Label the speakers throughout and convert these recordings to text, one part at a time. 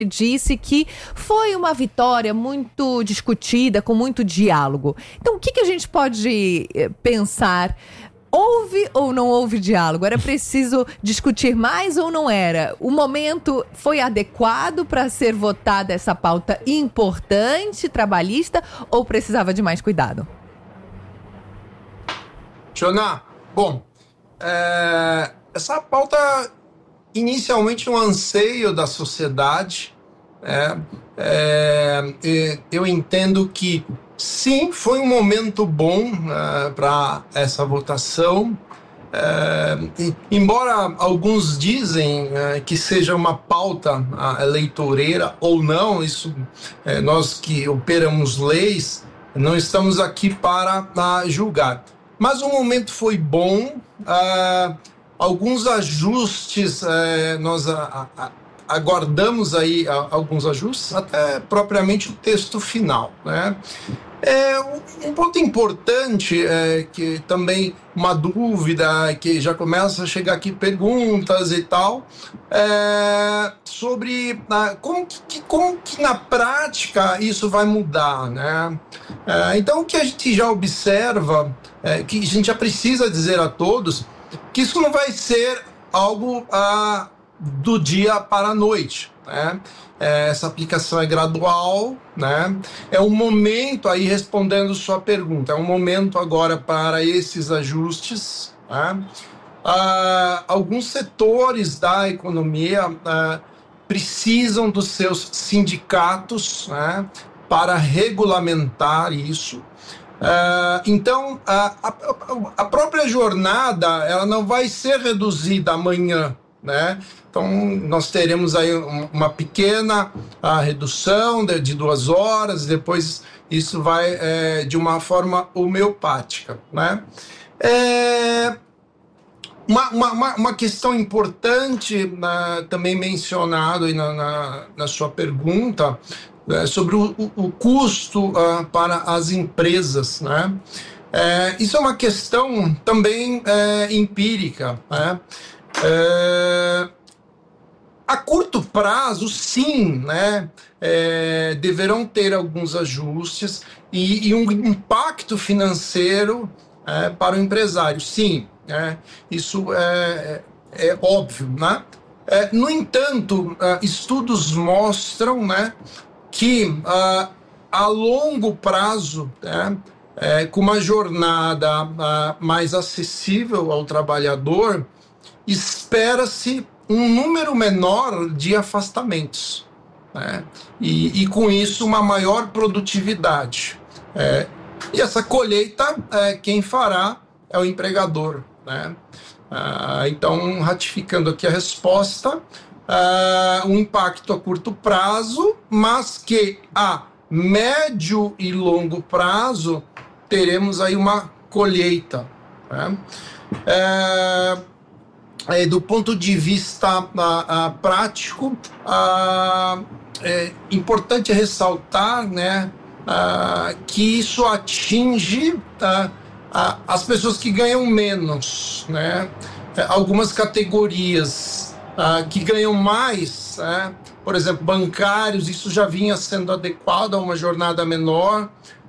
Speaker 1: disse que foi uma vitória muito discutida, com muito diálogo. Então, o que a gente pode pensar? Houve ou não houve diálogo? Era preciso discutir mais ou não era? O momento foi adequado para ser votada essa pauta importante, trabalhista, ou precisava de mais cuidado?
Speaker 2: Joná, bom, essa pauta inicialmente um anseio da sociedade, eu entendo que sim, foi um momento bom para essa votação, embora alguns dizem que seja uma pauta eleitoreira ou não, isso nós que operamos leis não estamos aqui para julgar. Mas o momento foi bom, alguns ajustes, nós aguardamos aí alguns ajustes, até propriamente o texto final, né? Um ponto importante, que também uma dúvida, que já começa a chegar aqui perguntas e tal, sobre como que na prática isso vai mudar, né? Então o que a gente já observa, que a gente já precisa dizer a todos, que isso não vai ser algo do dia para a noite, né? Essa aplicação é gradual, né? É um momento, aí respondendo sua pergunta, é um momento agora para esses ajustes, né? Alguns setores da economia precisam dos seus sindicatos, né, para regulamentar isso. Então, a própria jornada ela não vai ser reduzida amanhã, né? Então, nós teremos aí uma pequena redução de 2 horas, depois isso vai de uma forma homeopática, né? Uma questão importante, também mencionado aí na sua pergunta, sobre o custo para as empresas, né? Isso é uma questão também empírica, né? A curto prazo, sim, né? Deverão ter alguns ajustes e um impacto financeiro para o empresário, sim, isso é óbvio, né? No entanto, estudos mostram, né, que a longo prazo, com uma jornada mais acessível ao trabalhador, espera-se um número menor de afastamentos, né? E com isso uma maior produtividade. E essa colheita, quem fará é o empregador, né? Então, ratificando aqui a resposta, um impacto a curto prazo, mas que a médio e longo prazo teremos aí uma colheita, né? Do ponto de vista prático, é importante ressaltar, né, que isso atinge as pessoas que ganham menos, né? Algumas categorias que ganham mais, por exemplo, bancários, isso já vinha sendo adequado a uma jornada menor.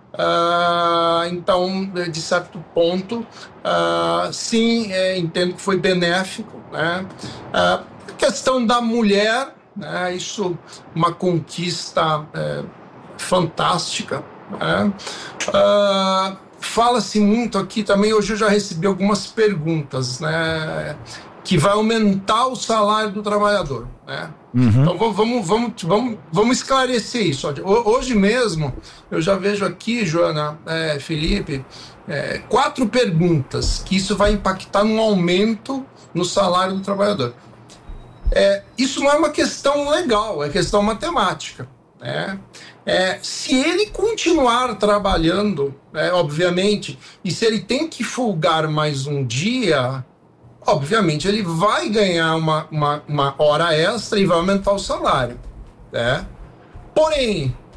Speaker 2: Então, de certo ponto, sim, entendo que foi benéfico, né? A questão da mulher, né? Isso uma conquista fantástica, né? Fala-se muito aqui também, hoje eu já recebi algumas perguntas, né, que vai aumentar o salário do trabalhador, né? Então vamos esclarecer isso. Hoje mesmo eu já vejo aqui, Joana, Felipe, 4 perguntas que isso vai impactar num aumento no salário do trabalhador. Isso não é uma questão legal, é questão matemática, né? Se ele continuar trabalhando, obviamente, e se ele tem que folgar mais um dia, obviamente ele vai ganhar uma hora extra e vai aumentar o salário, né? Porém,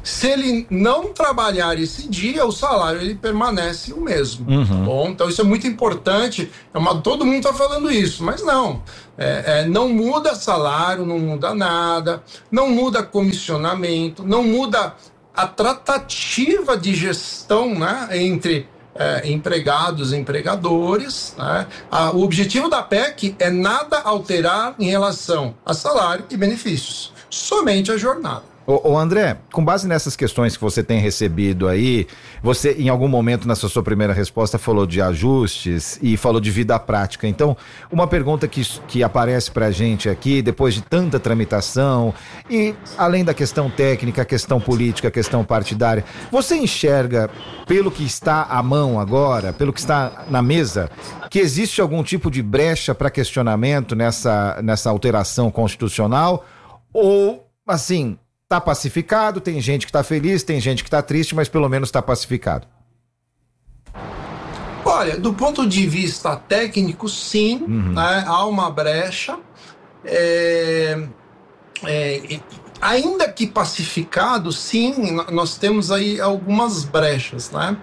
Speaker 2: Se ele não trabalhar esse dia, o salário ele permanece o mesmo. Bom, então isso é muito importante. Todo mundo está falando isso, mas não. Não muda salário, não muda nada, não muda comissionamento, não muda a tratativa de gestão, né, entre empregados e empregadores, né? O objetivo da PEC é nada alterar em relação a salário e benefícios, somente a jornada.
Speaker 3: Ô André, com base nessas questões que você tem recebido aí, você em algum momento nessa sua primeira resposta falou de ajustes e falou de vida prática. Então, uma pergunta que aparece pra gente aqui, depois de tanta tramitação e além da questão técnica, a questão política, a questão partidária, você enxerga, pelo que está à mão agora, pelo que está na mesa, que existe algum tipo de brecha para questionamento nessa alteração constitucional? Ou, assim, tá pacificado, tem gente que tá feliz, tem gente que tá triste, mas pelo menos tá pacificado?
Speaker 2: Olha, do ponto de vista técnico, sim, né, há uma brecha. Ainda que pacificado, sim, nós temos aí algumas brechas, né?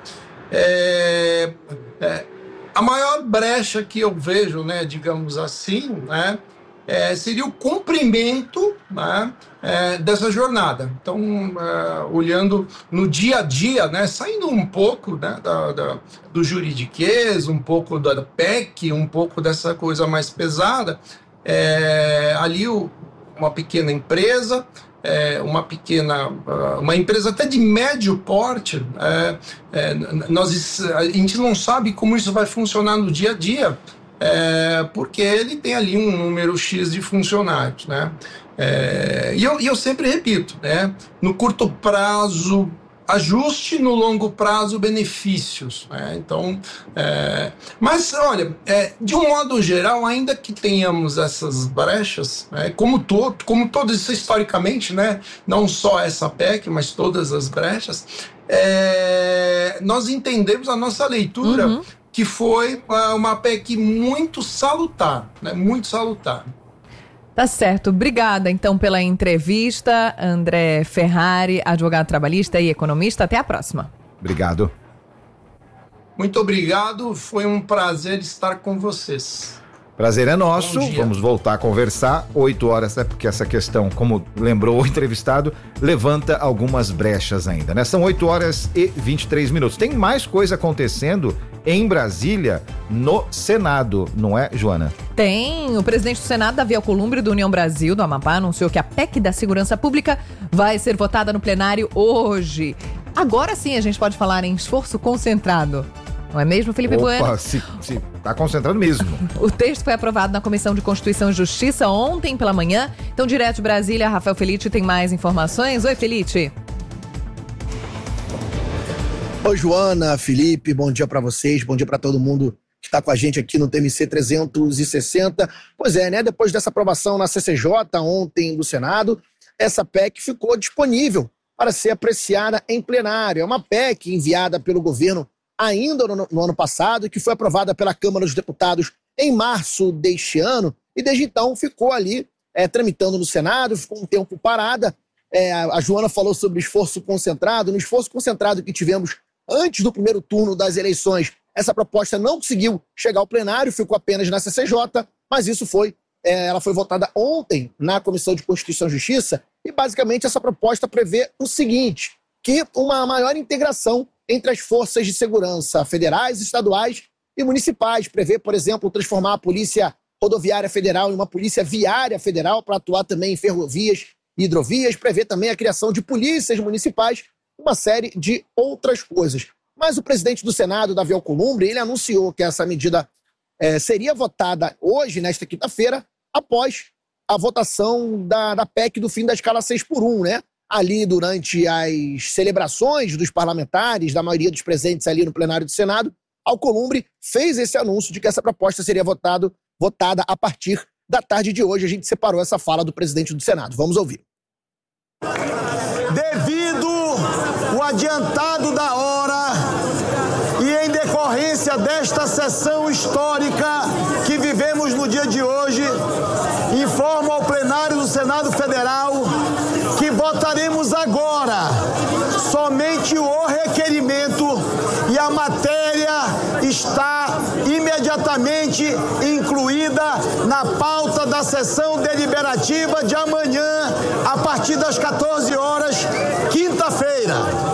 Speaker 2: A maior brecha que eu vejo, né, digamos assim, né, seria o cumprimento, né, dessa jornada. Então, olhando no dia a dia, né, saindo um pouco, né, do juridiquês, um pouco da PEC, um pouco dessa coisa mais pesada, ali uma pequena empresa, uma empresa até de médio porte, a gente não sabe como isso vai funcionar no dia a dia, porque ele tem ali um número X de funcionários, né? E eu sempre repito, né? No curto prazo, ajuste, no longo prazo, benefícios, né? Então, mas, olha, de um modo geral, ainda que tenhamos essas brechas, como todas isso historicamente, né? Não só essa PEC, mas todas as brechas, nós entendemos a nossa leitura, que foi uma PEC muito salutar, né? Muito salutar.
Speaker 1: Tá certo. Obrigada, então, pela entrevista. André Ferrari, advogado trabalhista e economista. Até a próxima.
Speaker 3: Obrigado.
Speaker 2: Muito obrigado. Foi um prazer estar com vocês.
Speaker 3: Prazer é nosso. Vamos voltar a conversar 8 horas, porque essa questão, como lembrou o entrevistado, levanta algumas brechas ainda, né? São 8 horas e 23 minutos. Tem mais coisa acontecendo em Brasília, no Senado, não é, Joana?
Speaker 1: Tem. O presidente do Senado, Davi Alcolumbre, do União Brasil, do Amapá, anunciou que a PEC da Segurança Pública vai ser votada no plenário hoje. Agora sim a gente pode falar em esforço concentrado. Não é mesmo, Felipe Bueno?
Speaker 3: Se tá concentrado mesmo.
Speaker 1: O texto foi aprovado na Comissão de Constituição e Justiça ontem pela manhã. Então, direto de Brasília, Rafael Felitti tem mais informações. Oi, Felitti.
Speaker 4: Oi, Joana, Felipe, bom dia para vocês, bom dia para todo mundo que está com a gente aqui no TMC 360. Pois é, né? Depois dessa aprovação na CCJ ontem do Senado, essa PEC ficou disponível para ser apreciada em plenário. É uma PEC enviada pelo governo ainda no ano passado e que foi aprovada pela Câmara dos Deputados em março deste ano e desde então ficou ali tramitando no Senado, ficou um tempo parada. A Joana falou sobre esforço concentrado. No esforço concentrado que tivemos antes do primeiro turno das eleições, essa proposta não conseguiu chegar ao plenário, ficou apenas na CCJ, mas isso ela foi votada ontem na Comissão de Constituição e Justiça e basicamente essa proposta prevê o seguinte, que uma maior integração entre as forças de segurança federais, estaduais e municipais. Prevê, por exemplo, transformar a Polícia Rodoviária Federal em uma Polícia Viária Federal para atuar também em ferrovias e hidrovias. Prevê também a criação de polícias municipais, uma série de outras coisas. Mas o presidente do Senado, Davi Alcolumbre, ele anunciou que essa medida seria votada hoje, nesta quinta-feira, após a votação da PEC do fim da escala 6x1, né? Ali durante as celebrações dos parlamentares, da maioria dos presentes ali no plenário do Senado, Alcolumbre fez esse anúncio de que essa proposta seria votada a partir da tarde de hoje. A gente separou essa fala do presidente do Senado. Vamos ouvir.
Speaker 5: Devido ao adiantado da hora e em decorrência desta sessão histórica que vivemos no dia de hoje, informo ao plenário do Senado Federal que votaremos agora somente o requerimento e a matéria está imediatamente incluída na pauta da sessão deliberativa de amanhã, a partir das 14 horas, quinta-feira.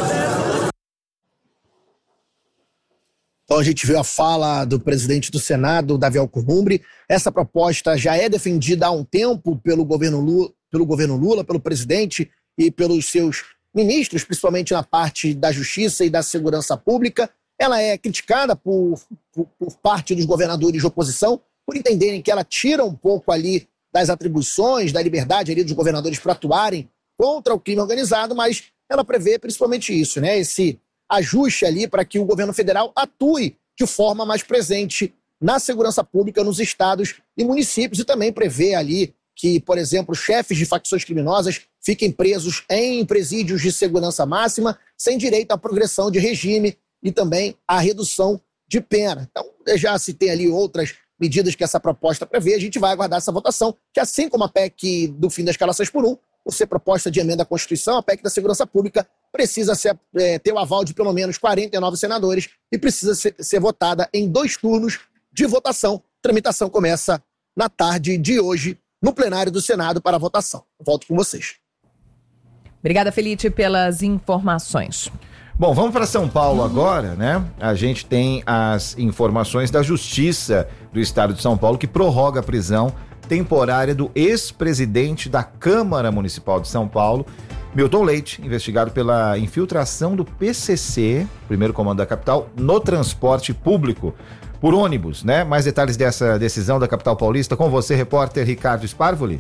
Speaker 4: Então a gente viu a fala do presidente do Senado, Davi Alcolumbre. Essa proposta já é defendida há um tempo pelo governo Lula, pelo presidente e pelos seus ministros, principalmente na parte da Justiça e da Segurança Pública. Ela é criticada por parte dos governadores de oposição, por entenderem que ela tira um pouco ali das atribuições, da liberdade ali dos governadores para atuarem contra o crime organizado, mas ela prevê principalmente isso, né? Esse ajuste ali para que o governo federal atue de forma mais presente na segurança pública nos estados e municípios, e também prevê ali que, por exemplo, chefes de facções criminosas fiquem presos em presídios de segurança máxima, sem direito à progressão de regime e também à redução de pena. Então, já se tem ali outras medidas que essa proposta prevê, a gente vai aguardar essa votação, que assim como a PEC do fim das escalações por um, por ser proposta de emenda à Constituição, a PEC da Segurança Pública precisa ter o aval de pelo menos 49 senadores e precisa ser votada em 2 turnos de votação. A tramitação começa na tarde de hoje, no plenário do Senado para a votação. Volto com vocês.
Speaker 1: Obrigada, Felipe, pelas informações.
Speaker 3: Bom, vamos para São Paulo agora, né? A gente tem as informações da Justiça do Estado de São Paulo que prorroga a prisão temporária do ex-presidente da Câmara Municipal de São Paulo, Milton Leite, investigado pela infiltração do PCC, primeiro comando da capital, no transporte público por ônibus, né? Mais detalhes dessa decisão da capital paulista com você, repórter Ricardo Sparvoli.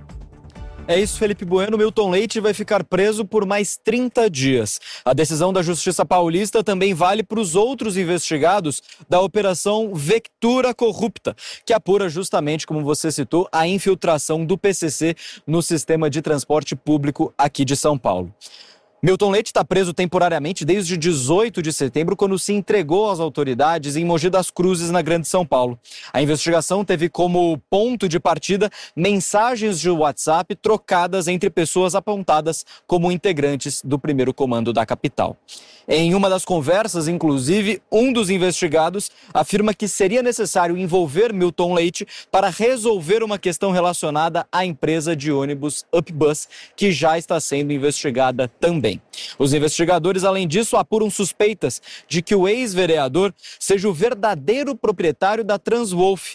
Speaker 6: É isso, Felipe Bueno. Milton Leite vai ficar preso por mais 30 dias. A decisão da Justiça Paulista também vale para os outros investigados da Operação Vectura Corrupta, que apura justamente, como você citou, a infiltração do PCC no sistema de transporte público aqui de São Paulo. Milton Leite está preso temporariamente desde 18 de setembro, quando se entregou às autoridades em Mogi das Cruzes, na Grande São Paulo. A investigação teve como ponto de partida mensagens de WhatsApp trocadas entre pessoas apontadas como integrantes do primeiro comando da capital. Em uma das conversas, inclusive, um dos investigados afirma que seria necessário envolver Milton Leite para resolver uma questão relacionada à empresa de ônibus Upbus, que já está sendo investigada também. Os investigadores, além disso, apuram suspeitas de que o ex-vereador seja o verdadeiro proprietário da Transwolf,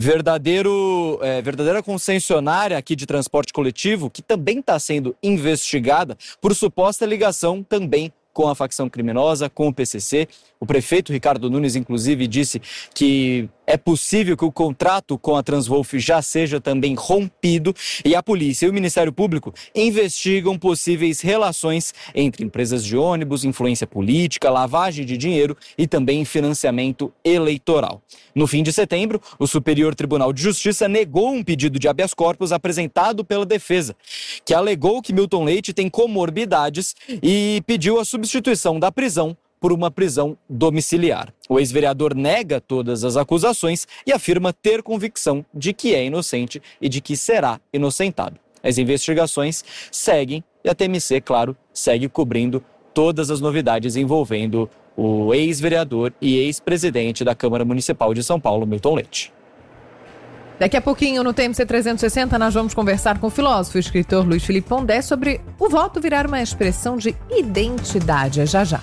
Speaker 6: verdadeira concessionária aqui de transporte coletivo, que também está sendo investigada por suposta ligação também com a facção criminosa, com o PCC. O prefeito Ricardo Nunes, inclusive, disse que é possível que o contrato com a Transwolf já seja também rompido, e a polícia e o Ministério Público investigam possíveis relações entre empresas de ônibus, influência política, lavagem de dinheiro e também financiamento eleitoral. No fim de setembro, o Superior Tribunal de Justiça negou um pedido de habeas corpus apresentado pela defesa, que alegou que Milton Leite tem comorbidades e pediu a substituição da prisão por uma prisão domiciliar. O ex-vereador nega todas as acusações e afirma ter convicção de que é inocente e de que será inocentado. As investigações seguem e a TMC, claro, segue cobrindo todas as novidades envolvendo o ex-vereador e ex-presidente da Câmara Municipal de São Paulo, Milton Leite.
Speaker 1: Daqui a pouquinho, no TMC 360, nós vamos conversar com o filósofo e escritor Luiz Felipe Pondé sobre o voto virar uma expressão de identidade. Já já.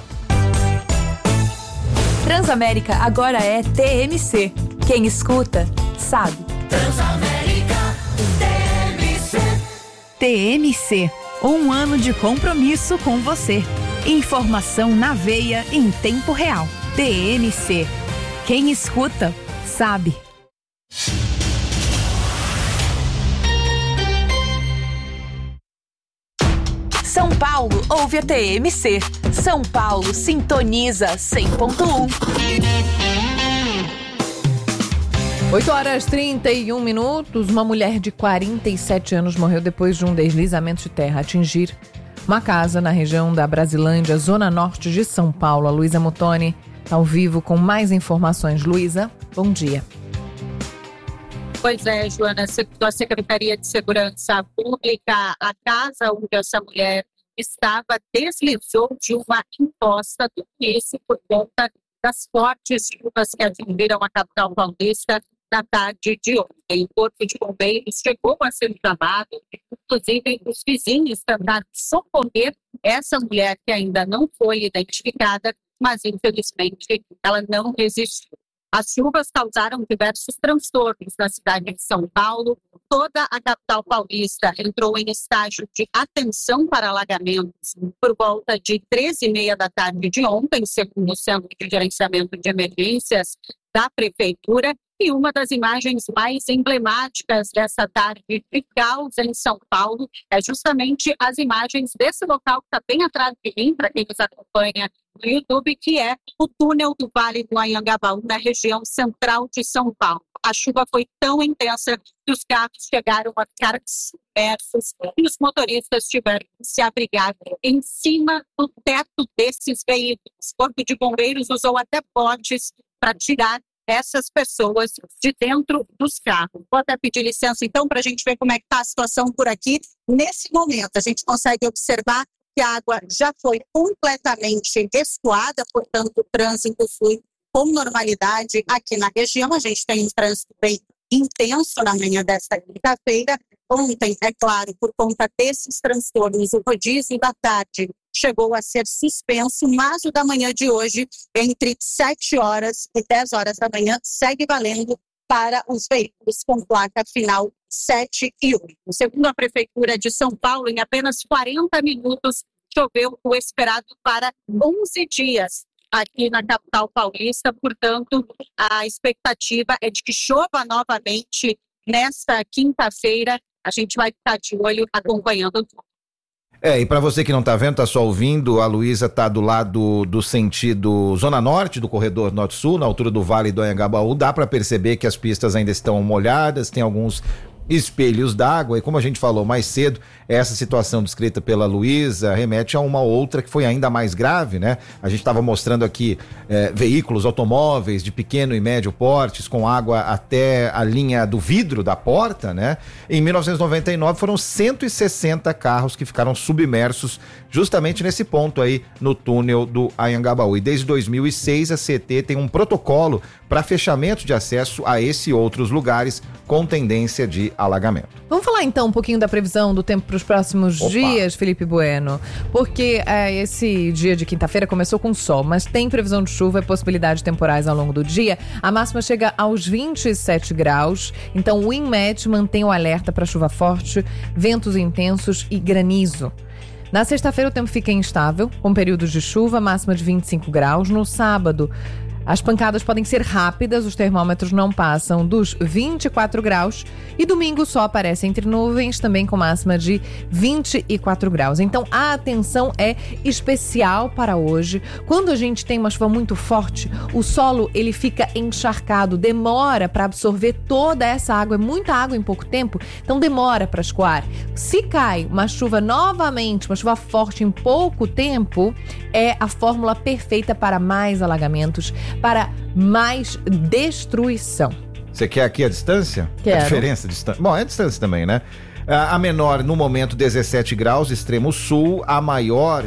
Speaker 7: Transamérica agora é TMC. Quem escuta, sabe.
Speaker 8: Transamérica, TMC.
Speaker 7: TMC, um ano de compromisso com você. Informação na veia em tempo real. TMC. Quem escuta, sabe. São Paulo ouve a TMC. São Paulo sintoniza 100.1.
Speaker 1: 8h31. Uma mulher de 47 anos morreu depois de um deslizamento de terra atingir uma casa na região da Brasilândia, zona norte de São Paulo. A Luísa Mutoni está ao vivo com mais informações. Luísa, bom dia.
Speaker 9: Pois é, Joana, segundo a Secretaria de Segurança Pública, a casa onde essa mulher deslizou de uma encosta do início por conta das fortes chuvas que atingiram a capital paulista na tarde de ontem. O Corpo de Bombeiros chegou a ser chamado, inclusive os vizinhos tentaram socorrer essa mulher que ainda não foi identificada, mas infelizmente ela não resistiu. As chuvas causaram diversos transtornos na cidade de São Paulo. Toda a capital paulista entrou em estágio de atenção para alagamentos por volta de 13h30 da tarde de ontem, segundo o Centro de Gerenciamento de Emergências da Prefeitura. E uma das imagens mais emblemáticas dessa tarde de caos em São Paulo é justamente as imagens desse local que está bem atrás de mim, para quem nos acompanha no YouTube, que é o túnel do Vale do Anhangabaú, na região central de São Paulo. A chuva foi tão intensa que os carros chegaram a ficar submersos e os motoristas tiveram que se abrigar em cima do teto desses veículos. O Corpo de Bombeiros usou até botes para tirar essas pessoas de dentro dos carros. Vou até pedir licença, então, para a gente ver como é que está a situação por aqui. Nesse momento, a gente consegue observar que a água já foi completamente escoada, portanto, o trânsito flui com normalidade aqui na região. A gente tem um trânsito bem intenso na manhã desta quinta-feira. Ontem, é claro, por conta desses transtornos, o rodízio da tarde chegou a ser suspenso, mas o da manhã de hoje, entre 7 horas e 10 horas da manhã, segue valendo para os veículos com placa final 7 e 8. Segundo a Prefeitura de São Paulo, em apenas 40 minutos, choveu o esperado para 11 dias aqui na capital paulista. Portanto, a expectativa é de que chova novamente nesta quinta-feira. A gente vai ficar de olho acompanhando tudo.
Speaker 3: E para você que não tá vendo, tá só ouvindo, a Luísa tá do lado do sentido Zona Norte, do corredor Norte-Sul, na altura do Vale do Anhangabaú. Dá para perceber que as pistas ainda estão molhadas, tem alguns espelhos d'água, e como a gente falou mais cedo, essa situação descrita pela Luísa remete a uma outra que foi ainda mais grave, né? A gente estava mostrando aqui veículos, automóveis de pequeno e médio portes com água até a linha do vidro da porta, né? Em 1999 foram 160 carros que ficaram submersos justamente nesse ponto aí no túnel do Anhangabaú. E desde 2006 a CT tem um protocolo para fechamento de acesso a esse e outros lugares com tendência de alagamento.
Speaker 1: Vamos falar então um pouquinho da previsão do tempo para os próximos dias, Felipe Bueno, porque esse dia de quinta-feira começou com sol, mas tem previsão de chuva e possibilidade de temporais ao longo do dia. A máxima chega aos 27 graus, então o INMET mantém o alerta para chuva forte, ventos intensos e granizo. Na sexta-feira o tempo fica instável, com períodos de chuva, máxima de 25 graus. No sábado, as pancadas podem ser rápidas, os termômetros não passam dos 24 graus e domingo o sol aparece entre nuvens, também com máxima de 24 graus. Então a atenção é especial para hoje. Quando a gente tem uma chuva muito forte, o solo ele fica encharcado, demora para absorver toda essa água, é muita água em pouco tempo, então demora para escoar. Se cai uma chuva novamente, uma chuva forte em pouco tempo, é a fórmula perfeita para mais alagamentos, para mais destruição.
Speaker 3: Você quer aqui a distância?
Speaker 1: Quero.
Speaker 3: A diferença de distância. Bom, é a distância também, né? A menor no momento 17 graus, extremo sul, a maior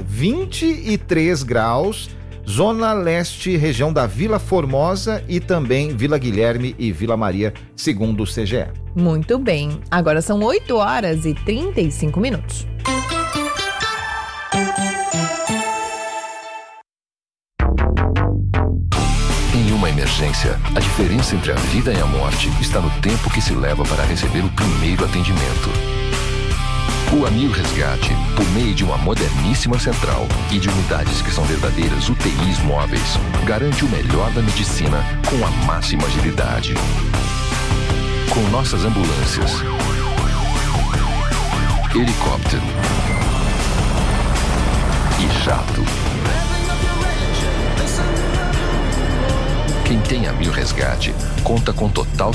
Speaker 3: 23 graus, zona leste, região da Vila Formosa e também Vila Guilherme e Vila Maria, segundo o CGE.
Speaker 1: Muito bem, agora são 8 horas e 35 minutos.
Speaker 8: Emergência. A diferença entre a vida e a morte está no tempo que se leva para receber o primeiro atendimento. O Amil Resgate, por meio de uma moderníssima central e de unidades que são verdadeiras UTIs móveis, garante o melhor da medicina com a máxima agilidade. Com nossas ambulâncias, helicóptero e jato. Quem tem Amil Resgate conta com total